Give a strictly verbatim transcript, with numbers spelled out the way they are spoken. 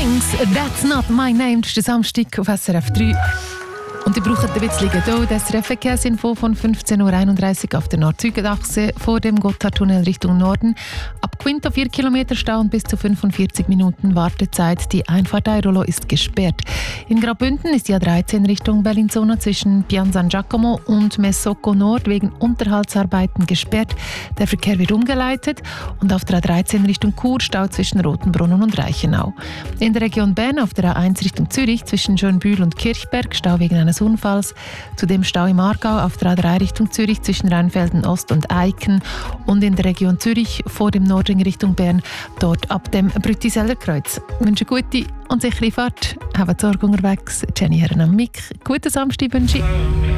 Kings, That's Not My Name, das ist der Samstag auf S R F drei. Und ihr braucht ein bisschen Geduld. Das S R F-Verkehrsinfo von fünfzehn Uhr einunddreißig auf der Nord-Süd-Achse vor dem Gotthardtunnel Richtung Norden. Ab Quinto vier Kilometer Stau und bis zu fünfundvierzig Minuten Wartezeit. Die Einfahrt Airolo ist gesperrt. In Graubünden ist die A dreizehn Richtung Bellinzona zwischen Pian San Giacomo und Mesocco Nord wegen Unterhaltsarbeiten gesperrt. Der Verkehr wird umgeleitet. Und auf der A dreizehn Richtung Chur Stau zwischen Rotenbrunnen und Reichenau. In der Region Bern auf der A eins Richtung Zürich zwischen Schönbühl und Kirchberg Stau wegen eines Unfalls. Zudem Stau im Aargau auf der A drei Richtung Zürich zwischen Rheinfelden Ost und Eiken und in der Region Zürich vor dem Nordring Richtung Bern, dort ab dem Brüttiseller Kreuz. Ich wünsche gute und sichere Fahrt. Habt Sorge unterwegs. Jenny Herren am Mic. Guten Samstag wünsche ich.